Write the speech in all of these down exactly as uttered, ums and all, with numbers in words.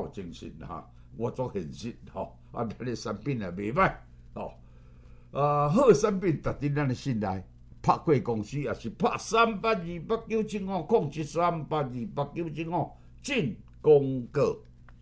有精神哈，我做现实吼，啊，咱的产品也袂歹吼。啊，好产品值得咱的信赖。拍贵公司也是拍三八二八九七五空七三八二八九七五进公告。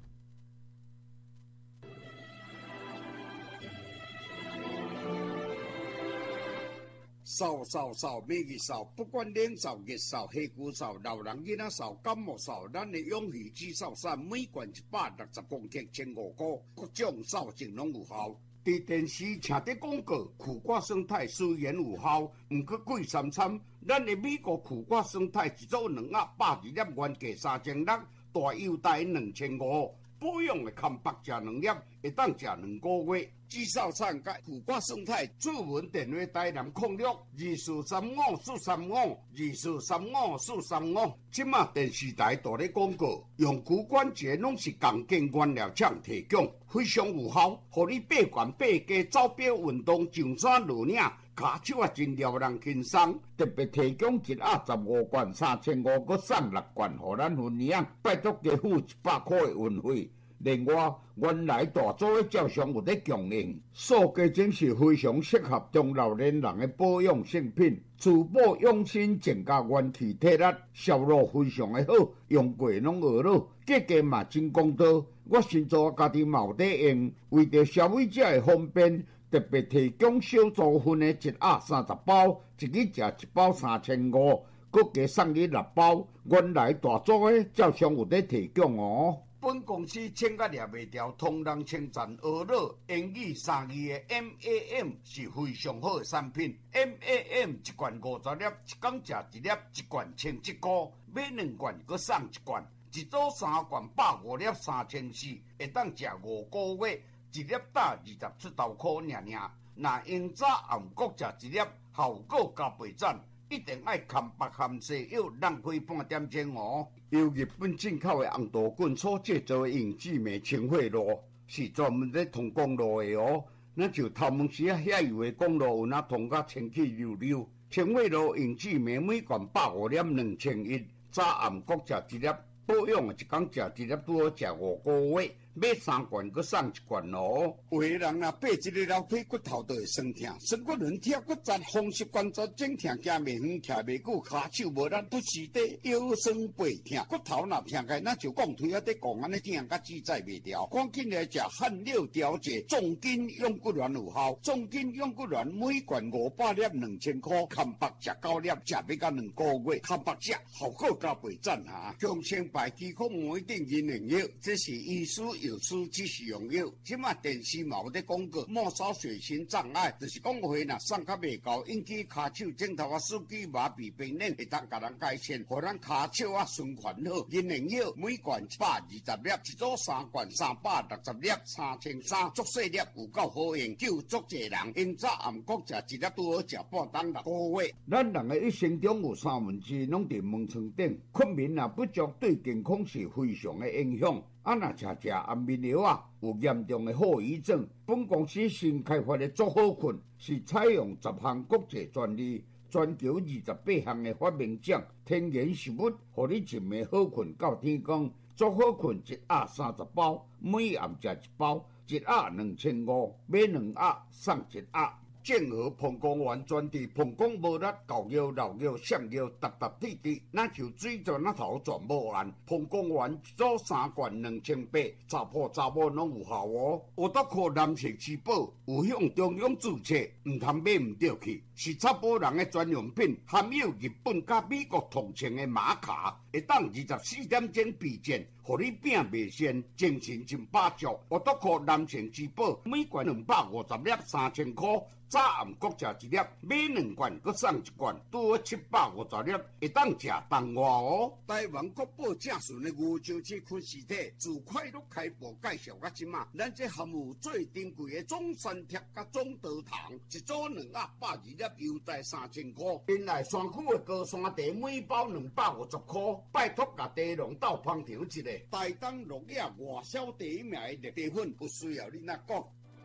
扫扫扫，每日扫，不管冷扫、热扫、黑姑扫、老人囡仔扫、感冒扫，咱的永裕止扫伞每罐一百六十公克，千五块，各种扫净拢有效。伫电视请得广告，苦瓜生态虽然有效，毋过贵三餐。咱的美国苦瓜生态一组两盒百二粒，原价三千六，大优待两千五。保养的康白食两粒，会当食两个月。止扫伞甲苦瓜生态注文电话台南控六二四三五四三五二四三五四三五。即马电视台大咧广告，用骨关节拢是共建原料厂提供，非常有效，互你八悬八加走表运动上山落岭。骹手啊真撩人轻松，特别提供一盒十五罐三千五，搁送六罐，互咱分享。拜托加付一百块的运费。另外，原来大组的照相有咧供应，塑胶精是非常适合中老年人的保养性品，除保养心，增加元气体力，效果非常的好，用过拢学了，价格嘛真公道。我先做家己嘛有在用，为着消费者的方便，特别提供小组份的一盒三十包，一日食一包三千五，搁加送你六包。原来大组的照相有在提供哦。本公司请甲掠袂掉，同人称赞学了英语三字的 M A M 是非常好的产品。M A M 一罐五十粒，一工食一粒，一罐千七块，买两罐搁送一罐，一组三罐百五粒三千四，会当食五个月，一粒打二十出头块尔尔。若用早暗各食一粒，效果加倍赞。一定爱含白含细，要浪费半点钟哦。由日本进口的红豆棍所制造的永志美清血露，是专门咧通公路的哦。那就头毛时啊，遐油的公路有那通甲清气溜溜。清血露永志美每罐百五粒两千一，早暗各食一粒，保养一工食一粒，拄好食五个月。买三罐，搁送一罐哦。有个人啊，爬一个楼梯，骨头都会酸痛，酸骨轮贴骨折，风湿关节整痛，行袂远，徛袂久，骹手无力，不时地腰酸背痛，骨头若痛开，那就讲腿啊，得讲安尼痛，甲自在袂掉。赶紧来食汗六调节，重筋用骨丸有效，重筋用骨丸每罐五百粒，两千块，看白食九粒，食要到两个月，看白食效果加倍赞哈。强生白肌控每定银两药，这是医师。有书只是用药，即马电视嘛有咧广告，末梢血型障碍，就是讲话若送较袂高，引起骹手枕头啊、手机麻痹、病人会当甲人改善，互咱骹手啊循环好。银灵药每罐一百二十粒，一组三罐三百六十粒，三千三，足细粒有够好用，救足济人。因早暗各食一粒拄好食半当六个月。咱人的一生中有三分之拢伫门床顶，困眠啊不足对健康是非常的影响。啊，若食食安眠药啊，有严重的后遗症。本公司新开发的足好困，是采用十项国际专利，全球二十八项的发明奖，天然食物，互你一暝好困到天光。足好困一盒三十包，每暗食一包，一盒两千五，买两盒送一盒。正和膀胱丸专治膀胱无力、狗腰、老腰、闪腰、搭搭滴滴，那就水泉那头全无按。膀胱丸一组三罐两千八，查甫查某拢有效哦。有得靠男性之宝，有向中央注册，唔通买唔对去，是查甫人的专用品，含有日本甲美国同情的玛卡，会当二十四点钟避震，互你病袂先，精神真饱足。有得靠男性之宝，每罐两百五十粒，三千块。早暗各食一粒，买两罐，搁送一罐，拄好七百五十粒，会当食当外哦。台湾国宝正顺的牛樟芝昆实体，自快乐开播介绍到即马，咱这含有最珍贵的中山贴甲中德糖，一组两盒百二粒，优待三千块。原来山区的高山茶每包两百五十块，拜托甲茶农斗捧场一下。台东落叶外销第一名的茶粉，不需要你那讲。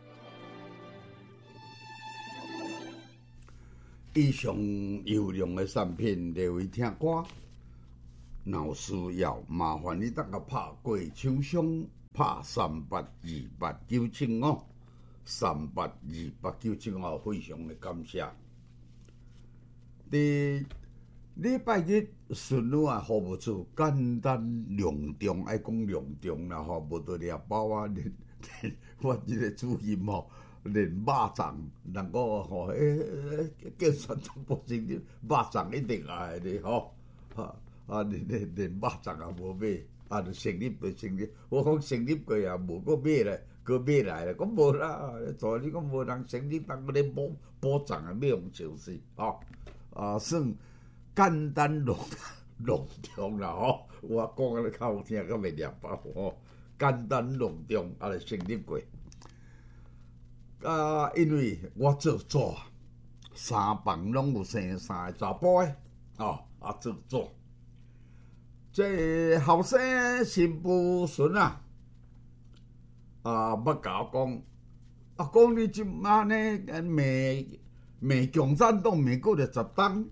以上有用的产品列为听歌，若有需要，麻烦你大家拍过厂商拍三八二八九七五，三八二八九七五，非常的感谢。伫礼拜日顺路啊，服务处简单隆重，爱讲隆重啦吼，无得掠包啊，连我即个主任吼，连肉粽，人讲吼，诶，叫宣传部成立肉粽一定爱的吼，啊啊，连连连肉粽也无买，啊，就成立就成立，我讲成立过也无搁买咧，搁买来咧，讲无啦，昨你讲无人成立，人个咧补补粽啊，要用笑死，吼，啊，算。简单隆隆重啦吼，我讲啊，你较好听，较袂掠包吼。简单隆重啊，来成立过。啊，因为我做纸，三房拢有生三个查甫诶，吼啊做纸。这后生新妇孙啊，啊，要甲我讲，啊，讲你即马呢，骂骂共产党，骂过了十档。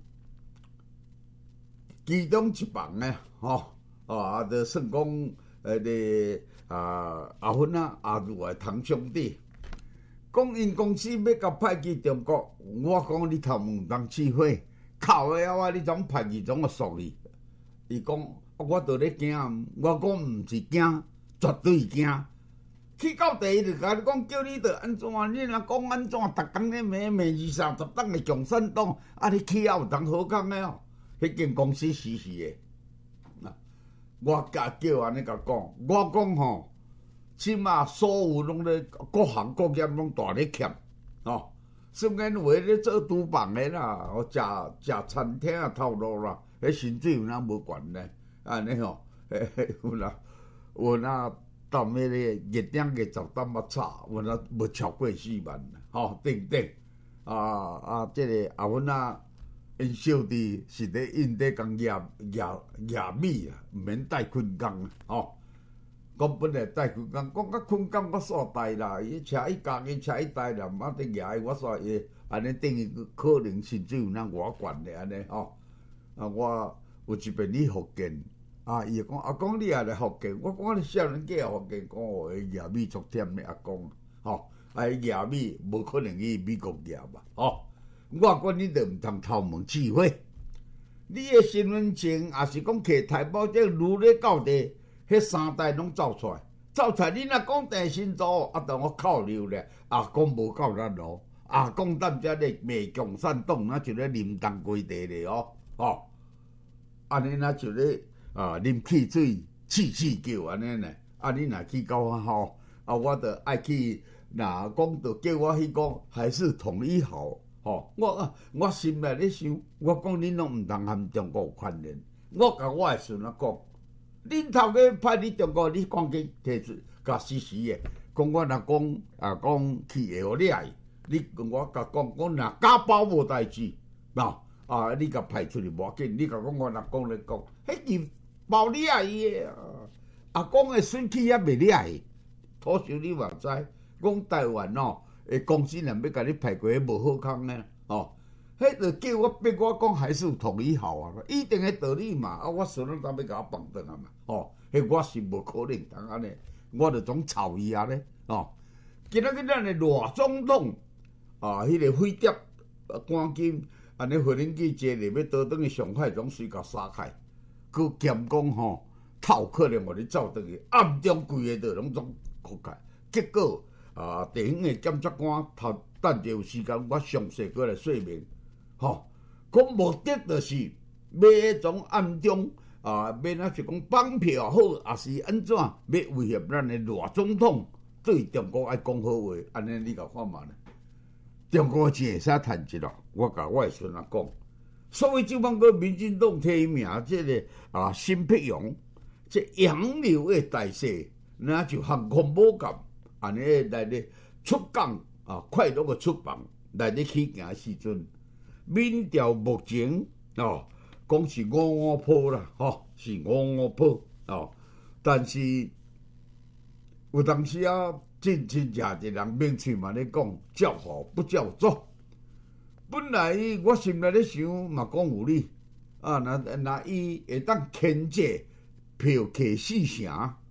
其中一房诶，吼，啊，就算讲，诶，个啊阿芬啊、阿如诶堂兄弟，讲因公司要甲派去中国，我讲你头毛当试火，哭诶啊！你总派去总个属你，伊讲我倒咧惊，我讲毋是惊，绝对惊。去到第一就甲你讲，叫你着安怎？你若讲安怎？逐工咧骂骂二三十档诶共产党，啊，你起后有当好讲诶哦。迄间公司死死诶，啊！我甲叫安尼甲讲，我讲吼，即马所有拢咧各行各业拢大咧欠，吼，甚至有诶咧做厨房诶啦，食食餐厅啊头路啦，迄薪水有哪无悬呢？安尼吼，嘿嘿，有啦，有哪到尾咧月顶月十担啊炒，有哪无超过四万，吼，等等，啊啊，即个阿阮啊。因小弟是咧因咧讲业业业米啊，毋免带捆工啊，吼。讲本来带捆工，讲甲捆工我煞带啦，伊车伊家己车伊带啦，毋得业我煞伊，安尼等于可能薪水有咱偌悬咧安尼吼。啊，我有一遍去福建，啊，伊讲阿公你也来福建，我讲你少年家福建，讲哦，迄业米足忝咧阿公，吼，啊，迄业米无可能去美国业吧，吼。我讲你着毋通偷问智慧，你诶身份证也是讲摕台胞证如咧到地，迄三代拢走出来，走出来你若讲定新组，啊，当我扣留咧，啊，讲无够咱咯，啊，讲咱遮咧骂共产党，那就咧啉东规地咧哦，吼，安尼那就咧啊啉汽水，气气叫安尼呢，啊，你若去到啊吼，啊，我着爱去，若讲着叫我去讲，还是统一好。吼，我我心内咧想，我讲恁拢毋通含中国有关联。我甲我诶孙仔讲，恁头家派你中国，你赶紧摕出甲实时诶。讲我若讲啊讲去会互掠伊，你我甲讲，我若假包无代志，喏啊，你甲派出去无要紧。你甲讲我若讲咧讲，迄是包掠伊诶啊！阿公诶孙去遐袂掠伊，土生你嘛知，讲台湾哦。诶，公司若要甲你派过，无好康呢，哦，迄就叫我逼我讲，还是有统一好啊，一定诶道理嘛。啊，我孙仔当要甲我放倒啊嘛，哦，迄我是无可能当安尼，我着总操伊啊咧，哦。今仔日咱诶赖总统啊，迄、那个飞碟赶紧安尼回恁去坐咧，要倒转去上海总随甲杀开，佮兼讲吼，透可能互你走倒去，暗中规个倒拢总覆盖，结果。啊！地方诶检察官头等者有时间，我详细过来说明。吼，讲目的就是要迄种暗中啊，要那是讲绑票好，也是安怎要威胁咱诶赖总统对中国爱讲好话，安尼你甲看嘛呢？中国真会使趁一咯。我甲我诶孙仔讲，所谓即帮个民进党提名即个啊辛碧阳，即洋流诶大势，那就航空母舰。安尼来咧出港啊，快乐个出港来咧起行时阵，民调目前哦，讲是五五坡啦，吼、哦、是五五坡哦，但是有当时啊，真真正正人明嘴嘛咧讲叫好不叫座。本来我心内咧想嘛讲有理啊，若若伊会当牵制票客四成。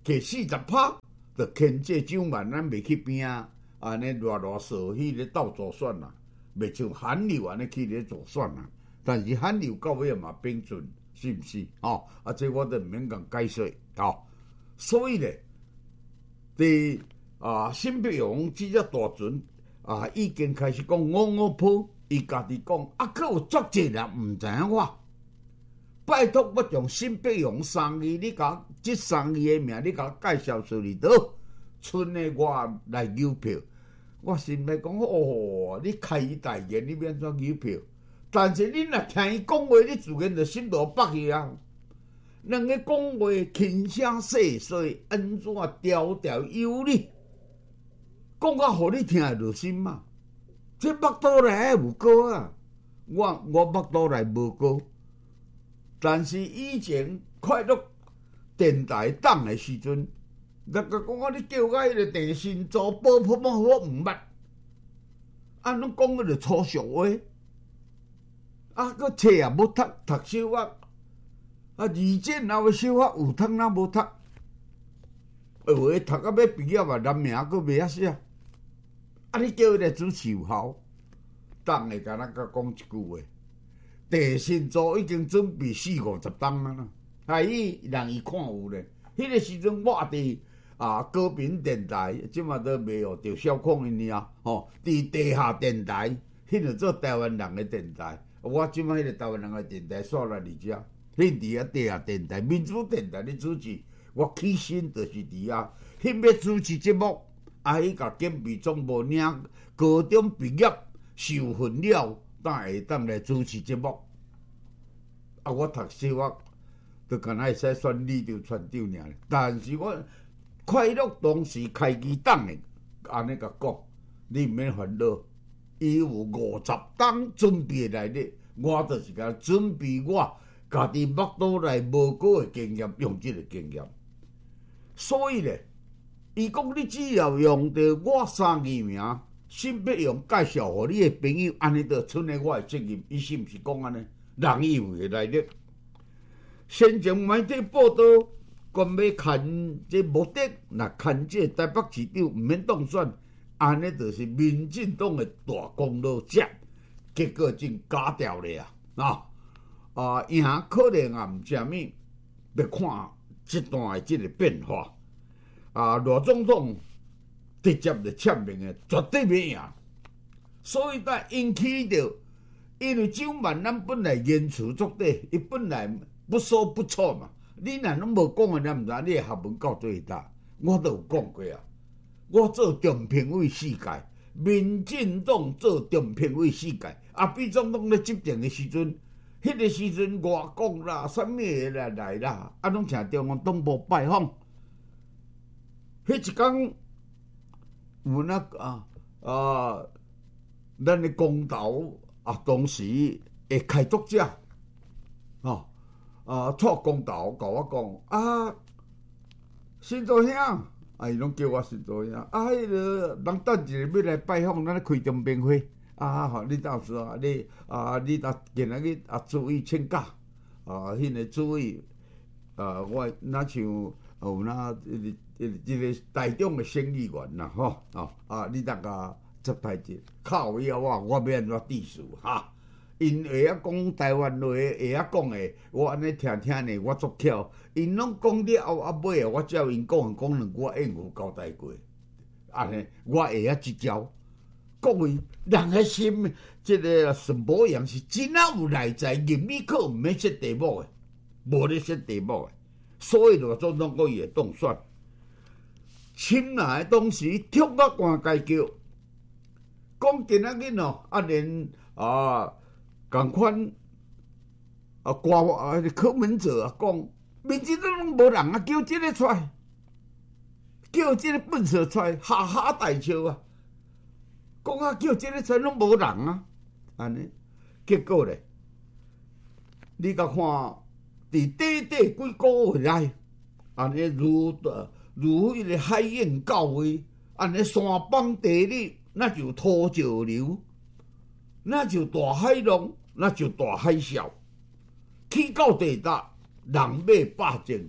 摕四十趴，就牵制蒋万安袂去拼，安尼热热扫起咧斗助选啦，袂像韩流安尼去咧助选啦。但是韩流到尾嘛变准，是毋是？哦，啊，这我都毋免共解释哦。所以咧，伫啊沈碧荣即只大船啊，已经开始讲五五坡，伊家己讲啊，佫有足济人毋知影我。拜托，我从沈碧荣生意，你甲即生意的名，你甲介绍出去倒，剩的我来邮票。我心内讲哦，你开伊代言，你免怎邮票？但是你若听伊讲话，你自然就心落北去啊。两个讲话轻声细细，安怎条条有理，讲甲互你听会落心嘛？这腹肚内有高啊，我我腹肚内无高。但是以前快乐电台党的时阵，人家讲我你叫我迄个地心做保普么，我毋捌。啊，拢讲迄个粗俗话，啊，搁册也无读，读小学，啊，二战后的小学有读哪无读？有诶读到要毕业啊，连名搁袂晓写。啊，你叫伊来主持有效，党会甲咱甲讲一句话。地心组已经准备四五十档啊啦，啊伊人伊看有咧。迄个时阵我伫啊高频电台，即马都袂学着小康因尔吼，伫地下电台，迄个做台湾人的电台。我即马迄个台湾人的电台煞来伫遮，迄伫啊地下电台、民主电台咧主持。我起薪就是伫遐，迄要主持节目，啊伊甲建备总无领高中毕业受训了。当会当来主持节目，啊！我读小学，就敢若会使选理场村长尔。但是我快乐当时开机档的，安尼甲讲，你毋免烦恼，伊有五十档准备来咧，我就是甲准备我家己目肚内无过的经验，用即个经验。所以咧，伊讲你只要用着我三字名。沈碧荣介绍互你的朋友，安尼就剩下我的责任。伊是毋是讲安尼？人以为来咧。先前媒体报道，讲要牵这目的，若牵这台北市长毋免当选，安尼就是民进党的大功劳者。结果真假掉咧啊！啊啊，赢可能也毋啥物，要看这段的这个变化。啊，罗总统。直接就签名的，绝对袂赢。所以才引起着，因为蒋万安本来言辞足底，伊本来不说不错嘛。你若拢无讲的，你毋知你的学问到最大。我都有讲过啊，我做中评委四届，民进党做中评委四届，啊，毕总统咧执政的时阵，迄个时阵外国啦、啥物个来来啦，啊，拢请中央党部拜访。迄一工。有那啊啊，咱的公投啊，当时的开拓者，哦啊，错公投甲我讲啊，新祖兄，啊，伊拢叫我新祖兄，啊，迄个人等一下要来拜访，咱咧开中评会，啊，吼，你到时啊，你啊，你啊，今仔日啊，注意请假，啊，迄个注意，啊，我若像有那。一个台中的省议员啦，吼哦啊，你大家接歹者靠以后我我要安怎治事哈？因会晓讲台湾话，会晓讲的，我安尼听听呢，我足巧。因拢讲了后啊尾啊，我照因讲讲两句应付交代过，安尼我会晓即招。各位人的心，即、这个沈博阳是真啊有内在，任意课毋免设题目的，无咧设题目的，所以罗总统佫伊会当选。亲来当时跳我官阶叫，讲今仔日哦，啊连啊共款啊官啊柯文哲啊讲，民进党拢无人啊，叫即个出来，叫即个笨蛇出来，哈哈大笑啊！讲啊叫即个出来拢无人啊，安尼结果咧，你甲看伫短短几个月来，安尼如如迄个海燕到位，安尼山崩地裂，那就土石流，那就大海浪，那就大海啸。去到地达，人马百姓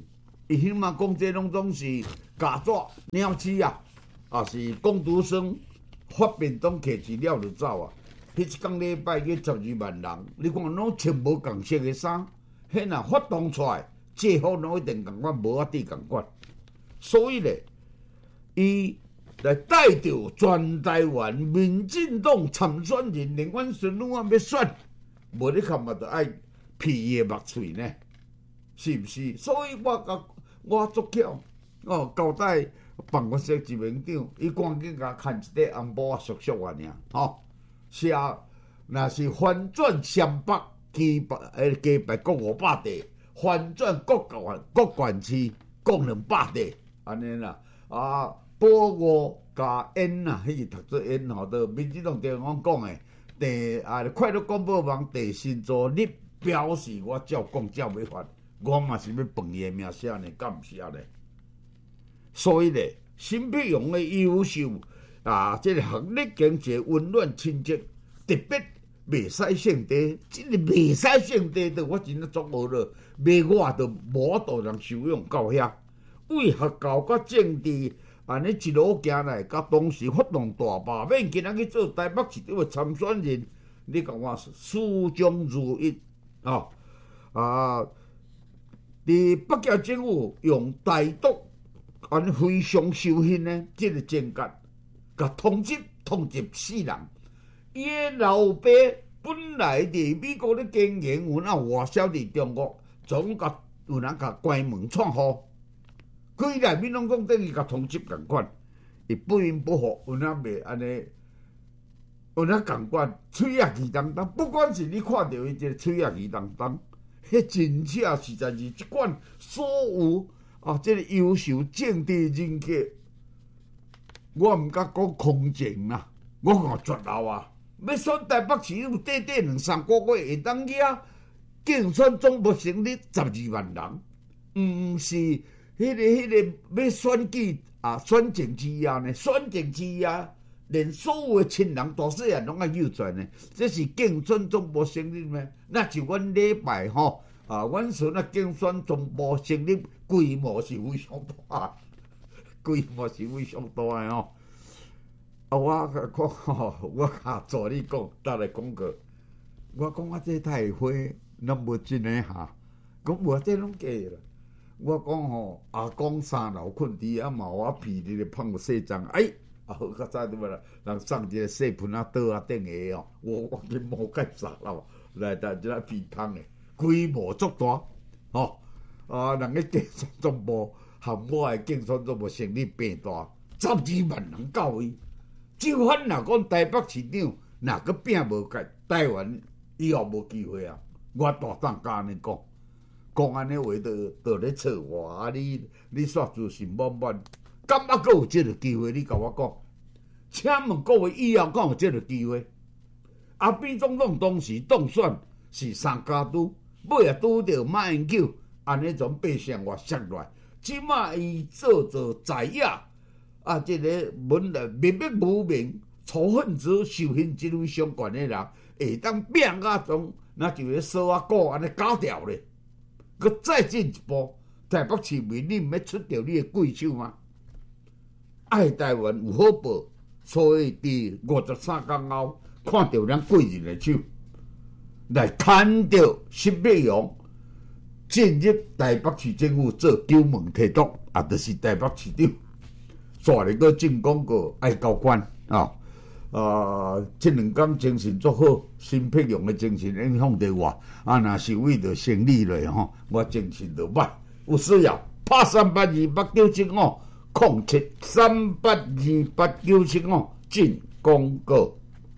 伊迄嘛讲这拢总是假纸、鸟鼠啊，啊是工读生发便当摕资料就走啊。迄一工礼拜去十二万人，你看拢穿无共色的衫，迄若发动出来，制服拢一定共款，无法度共款。所以咧，伊来带着全台湾民进党参选人，连阮孙女啊要选，无你看嘛，着爱闭伊目喙呢，是毋是？所以我甲我足巧哦，交代办公室执行长，伊赶紧甲牵一块红布啊，熟熟啊尔，吼。是啊，若是翻转湘北基北诶，加白各五百地，翻转各县各县市各两百地，安尼啦。啊，保五加烟呐，迄是读做烟吼，都民进党地方讲诶。第啊，快乐公报网第新组，你表示我照讲照要发，我嘛是要放伊诶名声呢，敢毋是啊咧？所以咧，新北荣诶优秀。啊，这个学历经济温暖亲切，特别袂使性地，这个袂使性地，着我真正足无了，卖我着无度人收养到遐。为学校甲政治，安尼一路行来，甲当时发动大罢免，今仔去做台北市长的参选人，你讲我始终如一啊！啊，伫北京政府用台独，安尼非常修行呢，这个政界。甲通缉通缉死人，伊诶老爸本来伫美国咧经营，有那外销伫中国，总甲有人甲关门创户，规内面拢讲等于甲通缉共款，伊不温不火，有那袂安尼，有那共款，嘴也气当当，不管是你看到伊这嘴也气当当，迄真正实在是即款所有啊，这个优秀政治人格。我毋敢讲空前啦，我讲绝老啊！要选台北市长，短短两三个月会当遐竞选总部成立十二万人，毋是迄、那个迄、那个要选举啊，选政治啊呢？选政治啊，连所有的亲人大细汉拢爱诱传呢。这是竞选总部成立咩？那就阮礼拜吼啊，阮孙啊竞选总部成立规模是非常大。规模是非常大诶吼，啊！我讲吼，我甲助理讲，搭来讲过，我讲我这太花，咱无真诶哈，讲无这拢假啦。我讲吼，阿公三楼困伫啊，嘛我屁伫咧碰个细张，哎，啊好较早对无啦，人送一个细盆啊倒啊顶下哦，我我去毛介杀啦，来但即个屁碰诶，规模足大，吼啊，人个竞选总部。含我诶竞选总部成立变大，十二万人到位。就反若讲台北市长，若个拼无解，台湾以后无机会啊！我大胆甲安尼讲，讲安尼话都都咧错我啊！你你煞自信满满，敢抑阁有即个机会？你甲我讲，请问各位以后敢有即个机会？阿扁总统当时当选是三家都，尾也拄着马英九，安尼从百姓话摔来。即马伊做做在野啊，即、这个文来明明无名、粗分子、受刑职位相关的人，会当变啊种，那就咧烧啊股安尼搞掉咧。佮再进一步，台北市民你毋要出掉你的贵手吗？爱台湾有好报，所以伫五十三天后，看到咱贵人的手，来牵着新美容。进入台北市政府做九门提督，也就是台北市长。煞嚟个进广告爱交关啊！啊，这两天精神足好，新辟用的精神影响着我。啊，若是为着生理咧吼，我精神就歹。有需要拍三八二八九七五，空七三八二八九七五进广告。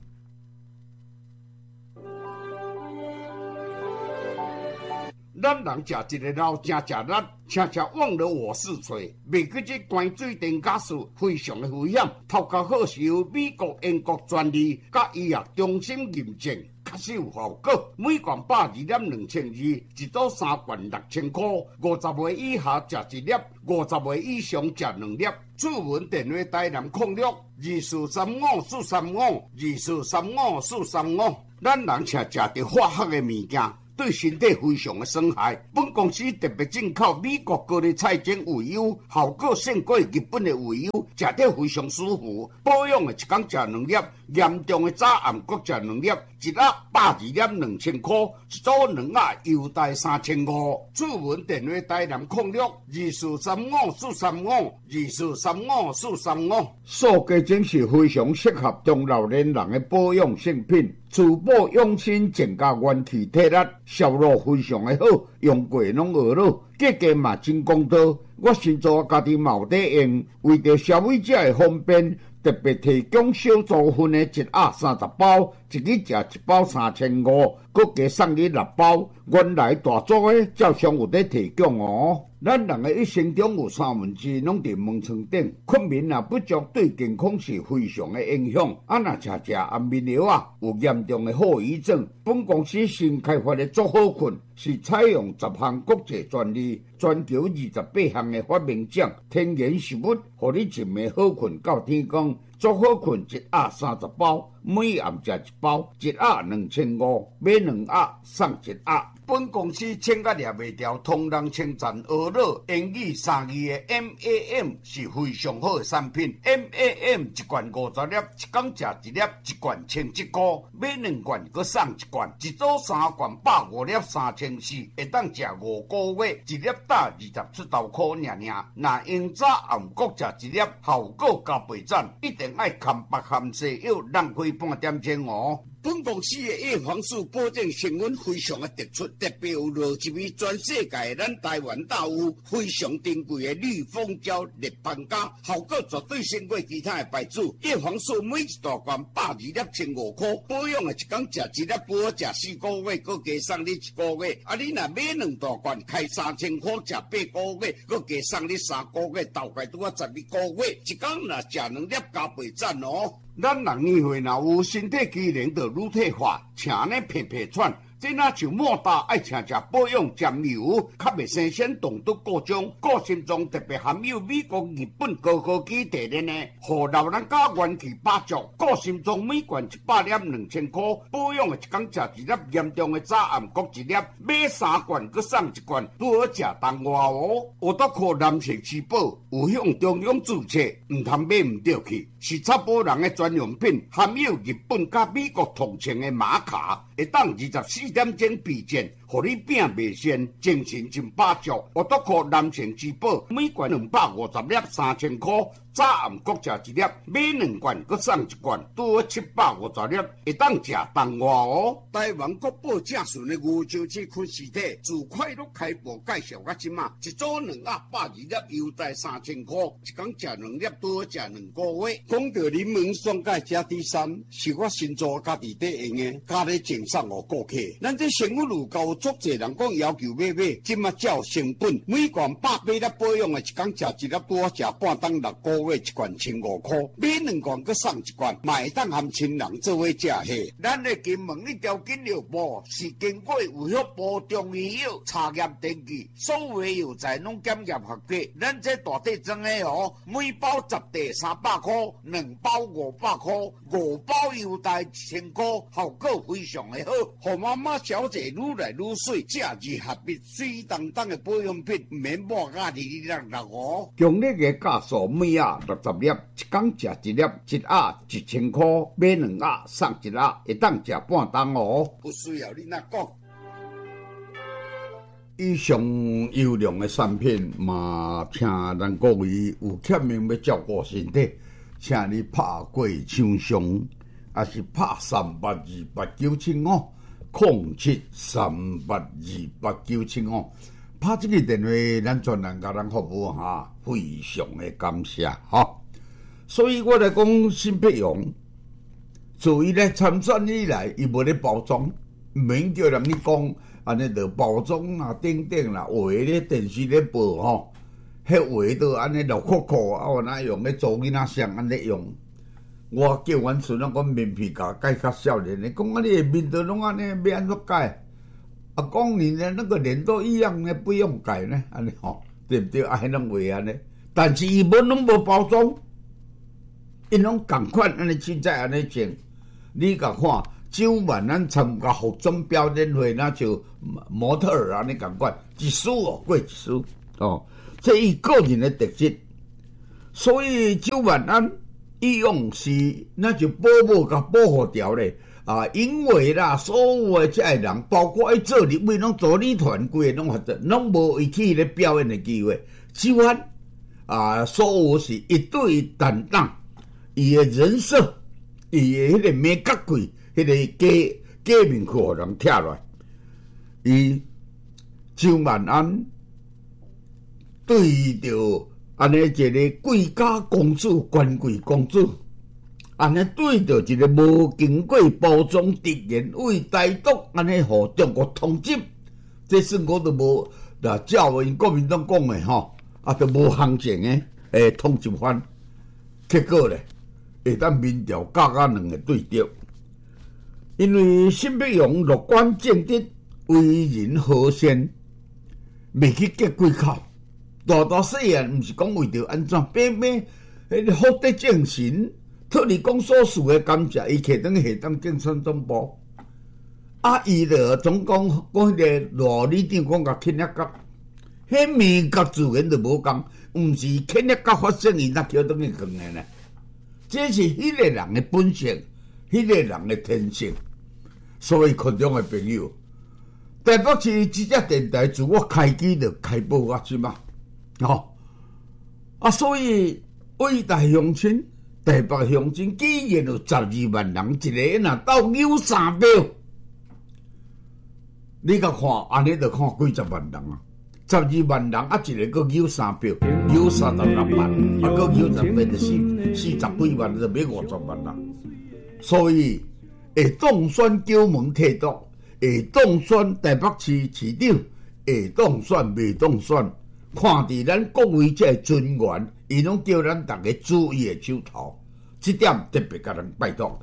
咱人食一个老正食力，常常忘了我是谁。袂记这关水电假事非常的危险，头壳好是由美国、英国专利，甲医药中心认证，确实有效果。每罐百二粒两千二，一组三罐六千块。五十岁以下食一粒，五十岁以上食两粒。主文电话台南控六二四三五四三五二四三五四三五。咱人常食着化学的物件。 对身体非常的损害。本公司特别进口美国高丽菜精鱼油，效果胜过日本的鱼油，食得非常舒服。保养的一天食两粒，严重的早暗各食两粒，一盒百二粒两千块，一组两盒优待三千五。主文电话台南控六二四三五四三五二四三五四三五。塑胶精是非常适合中老年人的保养性品。滋补养生，增加元气体力，效果非常的好，用过拢学了，价格嘛真公道。我先做家己嘛有在用，为着消费者的方便，特别提供小组分的一盒三十包，一日食一包三千五，佮加送你六包。原来大组的照常有在提供哦。咱人的一生中有三分之拢伫门床顶，困眠啊不足对健康是非常的影响。啊，若食食安眠药啊，有严重的后遗症。本公司新开发的足好困，是采用十项国际专利，全球二十八项的发明奖，天然食物，互你一暝好困到天光。足好困一盒三十包，每暗食一包，一盒两千五，买两盒送一盒。本公司请甲掠袂掉，同人称赞学乐英语三字的 M A M 是非常好的产品。M A M 一罐五十粒，一天食一粒，一罐千一块，买两罐佮送一罐，一组三罐百五粒三千四，会当食五个月，一粒打二十出头块尔尔。若用早暗各食一粒，效果加倍赞，一定爱含白含西药，浪费半点钟哦。本公司的叶黄素保证成分非常的突出，特别有落一味全世界咱台湾大有非常珍贵的绿蜂胶立邦胶，效果绝对胜过其他的牌子。叶黄素每一大罐百二粒千五块，保养的一天食一粒，保食四个月，佮加送你一个月。啊，你若买两大罐，开三千块，食八个月，佮加送你三个月，大概拄啊十二个月。一天若食两粒，加倍赞哦。咱人年岁若有身体机能就乳退化，请呢皮皮喘，这若像莫大爱请食保养沾油，较袂生鲜动毒各种，个性中特别含有美国、日本高科技提炼的，互老人家元气百足。个性中每罐一百粒两千块，保养的一天食一粒，严重的早暗各一粒，买三罐佮送一罐，拄好食当外哦。我都靠男性吃饱，有向中央注册，唔通买唔对去。是插保人的专用品，含有日本甲美国同情的玛卡，会当二十四点钟避震，互你病袂先，精神真百足。我都靠男性之宝，每罐两百五十粒，三千块。早暗各食一粒，买两罐佮送一罐，拄好七百五十粒，会当食当外哦。台湾国宝正顺的牛樟芝昆实体，自快乐开播介绍到即马，一组两盒百二粒，优待三千块，一天食两粒，拄好食两个月。讲到柠檬酸钙加 D 三，是我新做家己在用的，加咧赠送互顾客。咱这成分有够足侪人讲要求买买，即马照成本，每罐百八粒保养的，一天食一粒，拄好食半当六个月。一罐千五块，买两罐佮送一罐，嘛会当含亲人做伙食嘿。咱的金门一条金牛部是经过有效部中医药查验登记，所有药材拢检验合格。咱这大体装的哦，每包十袋三百块，两包五百块，五包优待一千块，效果非常的好。互妈妈小姐愈来愈水，这二合璧水当当的保养品，唔免抹甲哩哩啦啦哦。强烈的价数每盒六十粒，一天食一粒，一盒一千块，买两盒送一盒，会当食半当哦。不需要你那讲。以上优良的产品嘛，请咱各位有欠命要照顾身体，请你拍过厂商，还是拍三八二八九七五零七三八二八九七五。拍这个电话，咱全人甲咱服务哈，非常的感谢哈。所以我来讲新北洋，自伊咧参选以来，伊无咧包装，毋免叫人去讲安尼着包装啊、等等啦，画咧电视咧报吼，迄画都安尼流酷酷啊，我哪用咧做囡仔像安尼用。我叫阮孙仔讲面皮甲改较少年的，讲啊你面都拢安尼要安怎改？啊，讲你的那个脸都一样呢，不用改呢，安尼吼，对不对？安尼画安尼，但是伊无拢无包装，因拢共款安尼凊彩安尼种，你甲看蒋万安参加服装表演会，那就模特儿安尼共款，一输哦过一输哦，这伊个人的特质。所以蒋万安伊用是那就保护甲保护掉咧啊，因为啦，所有的这些人，包括伊做立委，拢做女团规拢发展，拢无伊去咧表演的机会，只番啊，所有是一对一担当，伊的人设，伊的迄个美角贵。迄个假假面裤人拆落来，伊蒋万安对着安尼一个贵家公主、权贵公主，安尼对着一个无经过包装、直言为台独，安尼互中国统治，这算我都无啦，照因国民党讲的吼，啊都无行情的诶统治犯，结果咧会当民调甲甲两个对调。因为沈碧荣乐观正直、为人和善，未去结几口。大大细汉，毋是讲为着安怎，偏偏迄个福德正神，特你讲所事的感谢，伊摕当下当竞选总部。啊，伊着总讲讲迄个罗里长讲甲肯亚甲，迄面甲自然就无共，毋是肯亚甲发生伊那桥当去讲的呢。这是迄个人的本性，迄个人的天性。所以群众的朋友，台北市这只电台自我开机就开播啊，是嘛？哦，啊，所以伟大乡亲、台北乡亲，竟然有十二万人，一个若到扭三票，你甲看，安尼就看几十万人啊！十二万人啊，一个佫扭三票，扭三十六万，啊，佫扭十万就四四十几万，就变五十万人，所以。会当选九门提督，会当选台北市市长，会当选未当选，看伫咱各位这尊员，伊拢叫咱大家注意的手头，这点特别甲人拜托。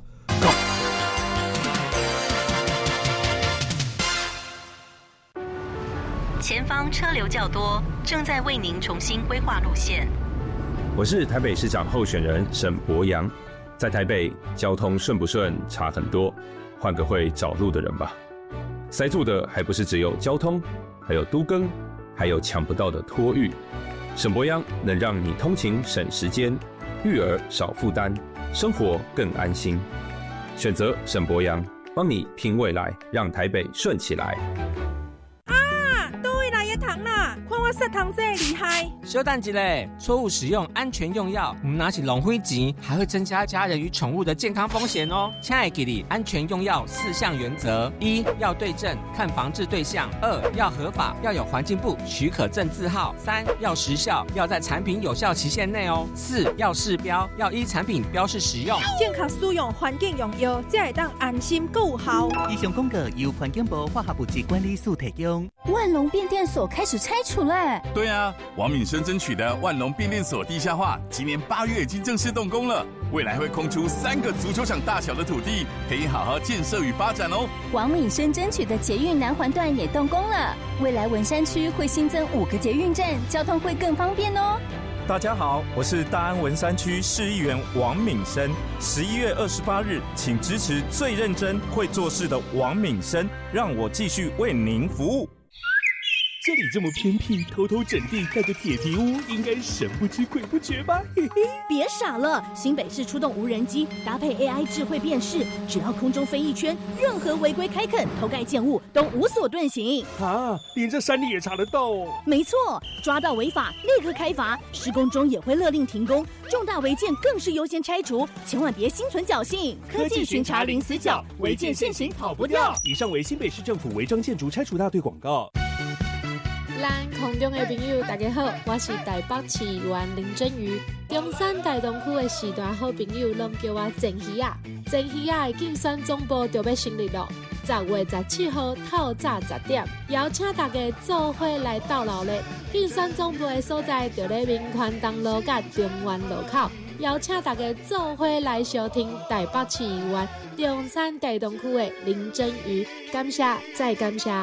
前方车流较多，正在为您重新规划路线。 我是台北市长候选人沈伯洋。在台北，交通顺不顺差很多，换个会找路的人吧。塞住的还不是只有交通，还有都更，还有抢不到的托育。沈伯洋能让你通勤省时间，育儿少负担，生活更安心。选择沈伯洋，帮你拼未来，让台北顺起来。 啊，倒位来的糖啦！看我塞糖这厉害。 稍等一下，错误使用安全用药，我们拿起浪费钱，还会增加家人与宠物的健康风险哦。亲爱的你，安全用药四项原则：一要对症，看防治对象；二要合法，要有环境部许可证字号；三要时效，要在产品有效期限内哦；四要示标，要依产品标示使用。 健康使用，环境用药，才会当安心够有效。 以上广告由环境部化学部及管理署提供。 万隆变电所开始拆除了。 对啊，王敏生争取的万隆变电所地下化，今年八月已经正式动工了，未来会空出三个足球场大小的土地，可以好好建设与发展哦。 王敏生争取的捷运南环段也动工了，未来文山区会新增五个捷运站，交通会更方便哦。 大家好，我是大安文山区市议员王敏生。十一月二十八日，请支持最认真会做事的王敏生，让我继续为您服务。 这里这么偏僻，偷偷整地盖个铁皮屋，应该神不知鬼不觉吧？嘿嘿， 别傻了！新北市出动无人机，搭配 A I 智慧辨识，只要空中飞一圈，任何违规开垦、偷盖建物都无所遁形。 啊，连这山里也查得到哦！ 没错，抓到违法立刻开罚，施工中也会勒令停工，重大违建更是优先拆除，千万别心存侥幸。 科技巡查零死角，违建现行跑不掉。以上为新北市政府违章建筑拆除大队广告。 咱空中的朋友大家好，我是台北市议员林真瑜。中山大东区的时代好朋友拢叫我真鱼啊，真鱼啊的竞选总部就要成立了。十月十七号透早十点，邀请大家做伙来到老咧。竞选总部的所在就在民权东路甲中原路口，邀请大家做伙来收听台北市议员中山大东区的林真瑜。感谢再感谢。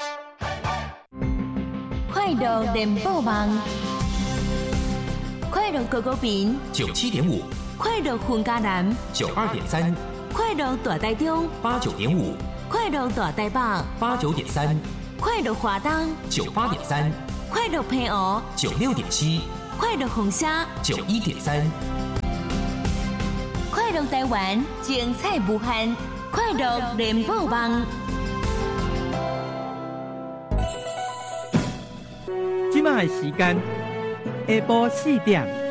快乐联播网，快乐狗狗饼九七点五， 快乐混家男九二点三， 快乐大台中八九点五， 快乐大台北八九点三， 快乐华东九八点三， 快乐平湖九六点七， 快乐红虾九一点三， 快乐台湾精彩无限，快乐联播网。 今麦时间下晡四点。